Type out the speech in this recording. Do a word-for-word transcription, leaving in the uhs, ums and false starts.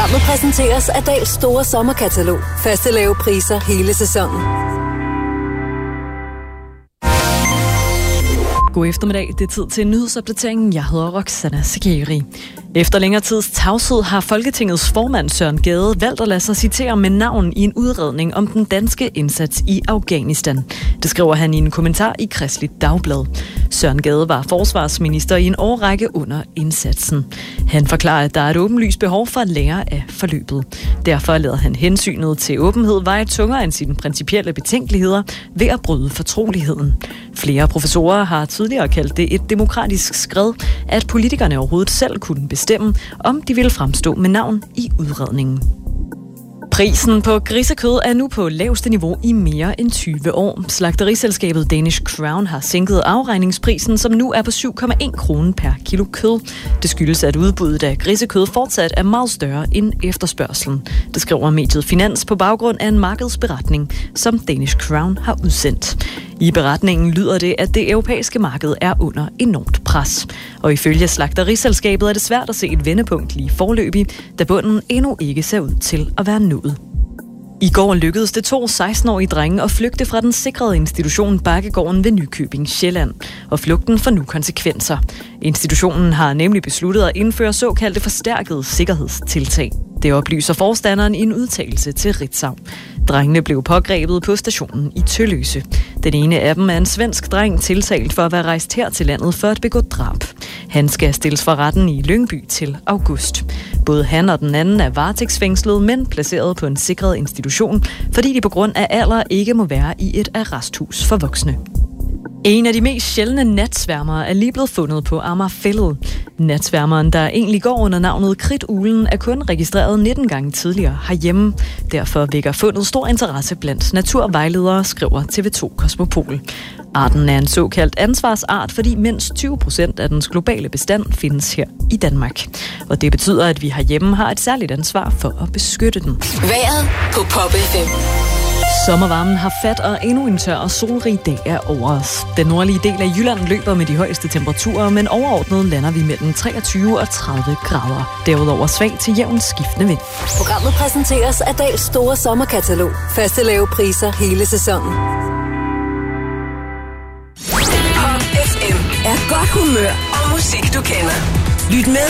Programmet præsenteres af Dahls store sommerkatalog. Faste lave priser hele sæsonen. God eftermiddag, det er tid til nyhedsopdateringen. Jeg hedder Roxana Sakeri. Efter længere tids tavshed har Folketingets formand Søren Gade valgt at lade sig citere med navn i en udredning om den danske indsats i Afghanistan. Det skriver han i en kommentar i Kristeligt Dagblad. Søren Gade var forsvarsminister i en årrække under indsatsen. Han forklarer, at der er et åbenlyst behov for at lære af forløbet. Derfor lader han hensynet til åbenhed veje tungere end sine principielle betænkeligheder ved at bryde fortroligheden. Flere professorer har tidligere kaldt det et demokratisk skred, at politikerne overhovedet selv kunne bestemme, om de ville fremstå med navn i udredningen. Prisen på grisekød er nu på laveste niveau i mere end tyve år. Slagteriselskabet Danish Crown har sænket afregningsprisen, som nu er på syv komma en kroner per kilo kød. Det skyldes, at udbuddet af grisekød fortsat er meget større end efterspørgselen. Det skriver mediet Finans på baggrund af en markedsberetning, som Danish Crown har udsendt. I beretningen lyder det, at det europæiske marked er under enormt pres. Og ifølge slagteriselskabet er det svært at se et vendepunkt lige forløbig, da bunden endnu ikke ser ud til at være nået. I går lykkedes det to seksten-årige drenge at flygte fra den sikrede institution Bakkegården ved Nykøbing Sjælland, og flugten får nu konsekvenser. Institutionen har nemlig besluttet at indføre såkaldte forstærkede sikkerhedstiltag. Det oplyser forstanderen i en udtalelse til Ritzau. Drengene blev pågrebet på stationen i Tølløse. Den ene af dem er en svensk dreng tiltalt for at være rejst her til landet for at begå drab. Han skal stilles for retten i Lyngby til august. Både han og den anden er varetægtsfængslet, men placeret på en sikret institution, fordi de på grund af alder ikke må være i et arresthus for voksne. En af de mest sjældne natsværmere er lige blevet fundet på Amager Fælled. Natsværmeren, der egentlig går under navnet kridtuglen, er kun registreret nitten gange tidligere herhjemme. Derfor vækker fundet stor interesse blandt naturvejledere, skriver T V to Kosmopol. Arten er en såkaldt ansvarsart, fordi mindst tyve procent af dens globale bestand findes her i Danmark. Og det betyder, at vi herhjemme har et særligt ansvar for at beskytte den. Vejret på Pop F M. Sommervarmen har fat, og endnu en tør og solrig dag er over os. Den nordlige del af Jylland løber med de højeste temperaturer, men overordnet lander vi mellem treogtyve og tredive grader. Derudover svag til jævn skiftende vind. Programmet præsenteres af Dahls store sommerkatalog. Faste lave priser hele sæsonen. Pop F M er godt humør og musik, du kender. Lyt med